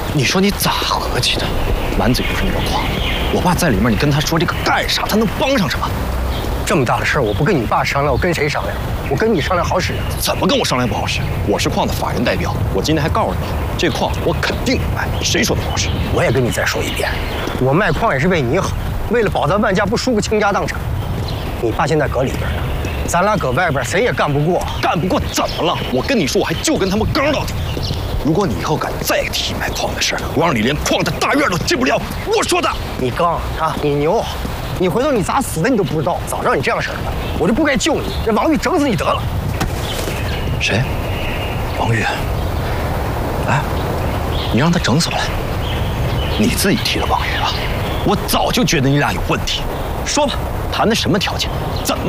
你说你咋合计的？满嘴都是那个矿，我爸在里面，你跟他说这个干啥？他能帮上什么？ 这么大的事儿，我不跟你爸商量，我跟谁商量？我跟你商量好使啊？ 怎么跟我商量不好使？我是矿的法人代表，我今天还告诉你，这矿我肯定不卖，谁说的不好使？ 我也跟你再说一遍，我卖矿也是为你好，为了保咱万家不输个倾家荡产。你爸现在搁里边呢，咱俩搁外边谁也干不过。 干不过怎么了？我跟你说，我还就跟他们刚到底。如果你以后敢再提卖矿的事，我让你连矿的大院都进不了。我说的。 你刚啊，你牛，你回头你咋死的你都不知道。早知道你这样式的，我就不该救你。这王玉整死你得了。 谁？王玉？哎，你让他整死我来？你自己提的王玉啊？我早就觉得你俩有问题。说吧，谈的什么条件？怎么